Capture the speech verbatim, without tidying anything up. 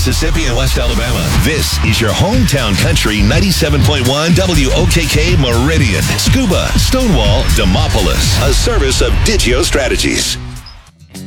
Mississippi, and West Alabama. This is your hometown country ninety-seven point one W O K K Meridian, Scuba, Stonewall, Demopolis. A service of Digio Strategies.